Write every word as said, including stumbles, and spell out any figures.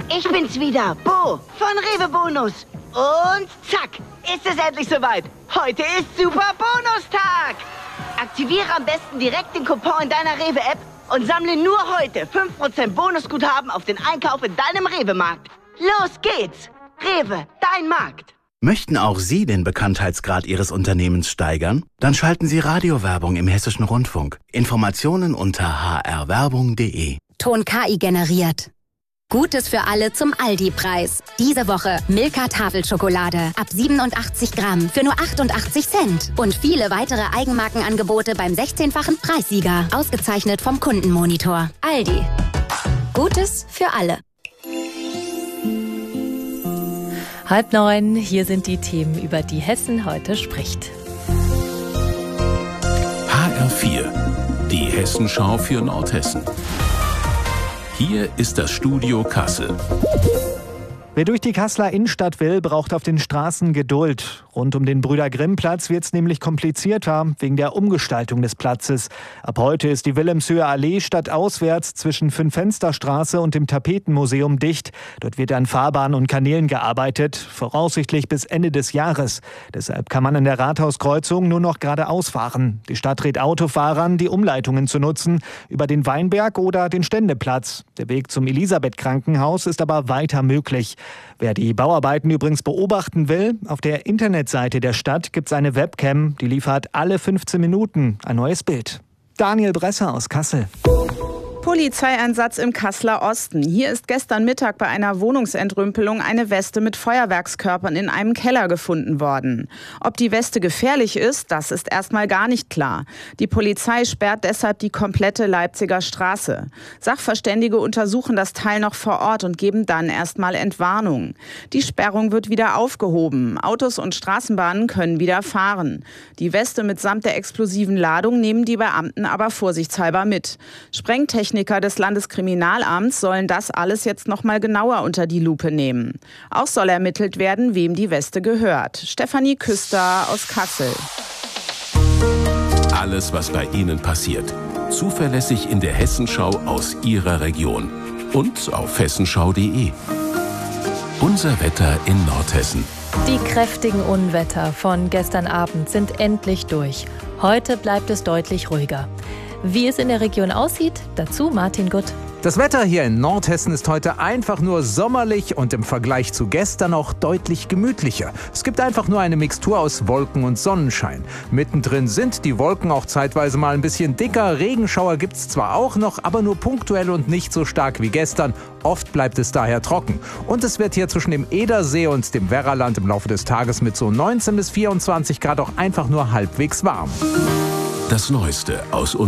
Ich bin's wieder, Bo von Rewe Bonus. Und zack, ist es endlich soweit. Heute ist Super Bonustag. Aktiviere am besten direkt den Coupon in deiner Rewe-App und sammle nur heute fünf Prozent Bonusguthaben auf den Einkauf in deinem Rewe-Markt. Los geht's. Rewe, dein Markt. Möchten auch Sie den Bekanntheitsgrad Ihres Unternehmens steigern? Dann schalten Sie Radiowerbung im Hessischen Rundfunk. Informationen unter h r werbung punkt d e. Ton K I generiert. Gutes für alle zum Aldi-Preis. Diese Woche Milka Tafelschokolade ab siebenundachtzig Gramm für nur achtundachtzig Cent. Und viele weitere Eigenmarkenangebote beim sechzehnfachen Preissieger. Ausgezeichnet vom Kundenmonitor. Aldi. Gutes für alle. Halb neun, hier sind die Themen, über die Hessen heute spricht. H R vier, die Hessenschau für Nordhessen. Hier ist das Studio Kassel. Wer durch die Kasseler Innenstadt will, braucht auf den Straßen Geduld. Rund um den Brüder-Grimm-Platz wird es nämlich komplizierter wegen der Umgestaltung des Platzes. Ab heute ist die Wilhelmshöher Allee stadtauswärts zwischen Fünf-Fenster-Straße und dem Tapetenmuseum dicht. Dort wird an Fahrbahnen und Kanälen gearbeitet, voraussichtlich bis Ende des Jahres. Deshalb kann man an der Rathauskreuzung nur noch geradeaus fahren. Die Stadt rät Autofahrern, die Umleitungen zu nutzen, über den Weinberg oder den Ständeplatz. Der Weg zum Elisabeth-Krankenhaus ist aber weiter möglich. Wer die Bauarbeiten übrigens beobachten will, auf der Internetseite der Stadt gibt es eine Webcam, die liefert alle fünfzehn Minuten ein neues Bild. Daniel Bresser aus Kassel. Polizeieinsatz im Kasseler Osten. Hier ist gestern Mittag bei einer Wohnungsentrümpelung eine Weste mit Feuerwerkskörpern in einem Keller gefunden worden. Ob die Weste gefährlich ist, das ist erstmal gar nicht klar. Die Polizei sperrt deshalb die komplette Leipziger Straße. Sachverständige untersuchen das Teil noch vor Ort und geben dann erstmal Entwarnung. Die Sperrung wird wieder aufgehoben. Autos und Straßenbahnen können wieder fahren. Die Weste mitsamt der explosiven Ladung nehmen die Beamten aber vorsichtshalber mit. Sprengtechnik Techniker des Landeskriminalamts sollen das alles jetzt noch mal genauer unter die Lupe nehmen. Auch soll ermittelt werden, wem die Weste gehört. Stefanie Küster aus Kassel. Alles, was bei Ihnen passiert. Zuverlässig in der Hessenschau aus Ihrer Region. Und auf hessenschau punkt d e. Unser Wetter in Nordhessen. Die kräftigen Unwetter von gestern Abend sind endlich durch. Heute bleibt es deutlich ruhiger. Wie es in der Region aussieht, dazu Martin Gutt. Das Wetter hier in Nordhessen ist heute einfach nur sommerlich und im Vergleich zu gestern auch deutlich gemütlicher. Es gibt einfach nur eine Mixtur aus Wolken und Sonnenschein. Mittendrin sind die Wolken auch zeitweise mal ein bisschen dicker. Regenschauer gibt es zwar auch noch, aber nur punktuell und nicht so stark wie gestern. Oft bleibt es daher trocken. Und es wird hier zwischen dem Edersee und dem Werraland im Laufe des Tages mit so neunzehn bis vierundzwanzig Grad auch einfach nur halbwegs warm. Das Neueste aus